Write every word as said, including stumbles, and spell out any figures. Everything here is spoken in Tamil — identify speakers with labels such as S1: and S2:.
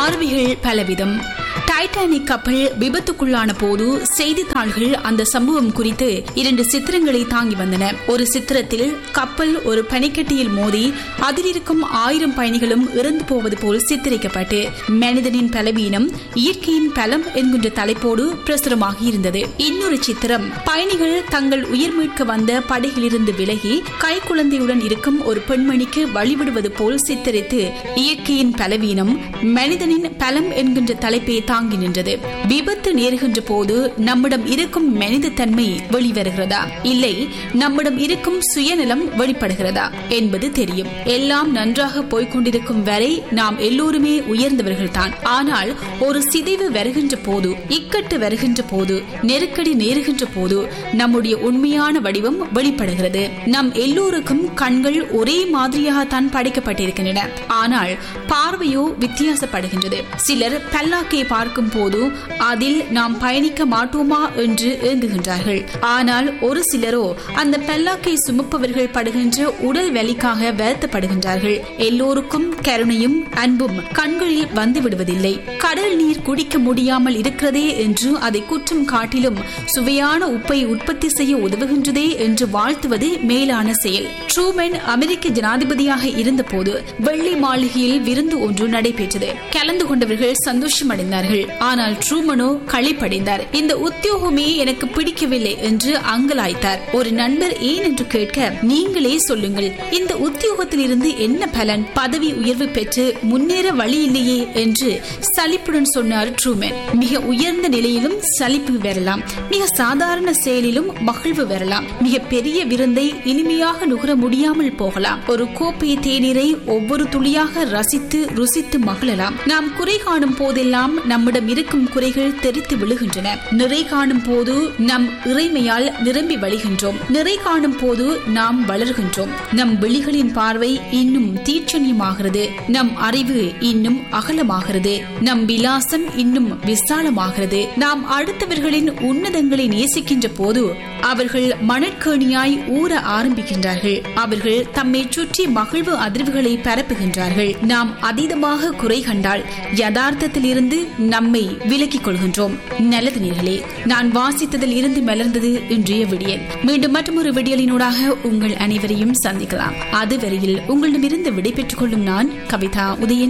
S1: பார்வைகள் பலவிதம். டைட்டானிக் கப்பல் விபத்துக்குள்ளான போது செய்தித்தாள்கள் அந்த சம்பவம் குறித்து இரண்டு சித்திரங்களை தாங்கி வந்தன. ஒரு சித்திரத்தில் கப்பல் ஒரு பனிக்கட்டியில் மோதி அதில் இருக்கும் ஆயிரம் பயணிகளும் இறந்து போவது போல் சித்தரிக்கப்பட்டு மனிதனின் பலவீனம் இயற்கையின் பலம் என்கின்ற தலைப்போடு பிரசுரமாகி இருந்தது. இன்னொரு சித்திரம் பயணிகள் தங்கள் உயிர் மீட்க வந்த படகிலிருந்து விலகி கைக்குழந்தையுடன் இருக்கும் ஒரு பெண்மணிக்கு வழிவிடுவது போல் சித்தரித்து இயற்கையின் பலவீனம் மனிதனின் பலம் என்கின்ற தலைப்பை தாங்கி நின்றது. விபத்து நேருகின்ற போது நம்மிடம் இருக்கும் மனித தன்மை வெளிவருகிறதா, இல்லை நம்மிடம் இருக்கும் சுயநலம் வெளிப்படுகிறதா என்பது தெரியும். எல்லாம் நன்றாக போய்கொண்டிருக்கும் வரை நாம் எல்லோருமே உயர்ந்தவர்கள் தான். ஆனால் ஒரு சிதைவு வருகின்ற போது, இக்கட்டு வருகின்ற போது, நெருக்கடி நேருகின்ற போது நம்முடைய உண்மையான வடிவம் வெளிப்படுகிறது. நம் எல்லோருக்கும் கண்கள் ஒரே மாதிரியாகத்தான் படைக்கப்பட்டிருக்கின்றன. ஆனால் பார்வையோ வித்தியாசப்படுகின்றது. சிலர் பல்லாக்கை பார்க்கும் போது அதில் நாம் பயணிக்க மாட்டோமா என்று ஏங்குகின்றார்கள். ஆனால் ஒரு சிலரோ அந்த பல்லாக்கை சுமப்பவர்கள் படுகின்ற உடல் வலிக்காக வருத்தப்படுகின்றார்கள். எல்லோருக்கும் கருணையும் அன்பும் கண்களில் வந்து விடுவதில்லை. கடல் நீர் குடிக்க முடியாமல் இருக்கிறதே என்று அதை குற்றம் காட்டிலும் சுவையான உப்பை உற்பத்தி செய்ய உதவுகின்றதே என்று வாழ்த்துவது மேலான செயல். ட்ரூமன் அமெரிக்க ஜனாதிபதியாக இருந்த போது வெள்ளை மாளிகையில் விருந்து ஒன்று நடைபெற்றது. கலந்து கொண்டவர்கள் சந்தோஷம் அடைந்தார்கள். ஆனால் ட்ரூமனோ களிப்படைந்தார். இந்த உத்தியோகமே எனக்கு பிடிக்கவில்லை என்று அங்கலாய்த்தார். ஒரு நண்பர் ஏன் என்று கேட்க, நீங்களே சொல்லுங்கள், இந்த உத்தியோகத்தில் இருந்து என்ன பலன்? பதவி உயர்வு பெற்று முன்னேற வழி இல்லையே என்று சலிப்புடன் சொன்னார் ட்ரூமன். மிக உயர்ந்த நிலையிலும் சலிப்பு வரலாம், மிக சாதாரண செயலிலும் மகிழ்வு வரலாம், மிக பெரிய விருந்தை இனிமையாக நுகர முடியாமல் போகலாம். ஒரு கோப்பை தேநீரை ஒவ்வொரு துளியாக ரசித்து ருசித்து மகிழலாம். நாம் குறை காணும் போதெல்லாம் நம்மிடம் இருக்கும் குறைகள் தெரித்து விழுகின்றன. நிறை காணும் போது நம் இறைமையால் நிரம்பி வழிகின்றோம். நிறை காணும் போது நாம் வளர்கின்றோம். நம் விழிகளின் பார்வை இன்னும் தீட்சண்யமாகிறது. நம் அறிவு இன்னும் அகலமாகிறது. நம் விலாசம் இன்னும் விசாலமாகிறது. நாம் அடுத்தவர்களின் உன்னதங்களை நேசிக்கின்ற போது அவர்கள் மணற்கேணியாய் ஊற ஆரம்பிக்கின்றார்கள். அவர்கள் தம்மை சுற்றி மகிழ்வு அதிர்வுகளை பரப்புகின்றார்கள். நாம் அதீதமாக குறை கண்டால் யதார்த்தத்தில் இருந்து நம்மை விலக்கிக் கொள்கின்றோம். நல்லது நேயர்களே, நான் வாசித்ததில் இருந்து மலர்ந்தது இன்றைய விடியல். மீண்டும் மற்றொரு விடியலினூடாக உங்கள் அனைவரையும் சந்திக்கலாம். அதுவரையில் உங்களிடமிருந்து விடை பெற்றுக் கொள்ளும் நான் கவிதா உதயன்.